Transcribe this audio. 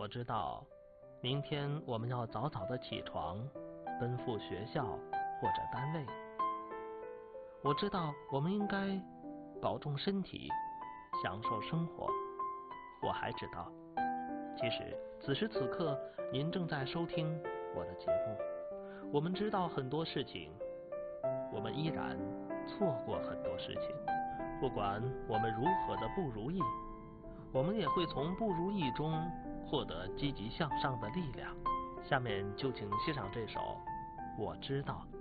我知道明天我们要早早的起床，奔赴学校或者单位。我知道我们应该保重身体，享受生活。我还知道，其实此时此刻您正在收听我的节目。我们知道很多事情，我们依然错过很多事情。不管我们如何的不如意，我们也会从不如意中获得积极向上的力量。下面就请欣赏这首《我知道》。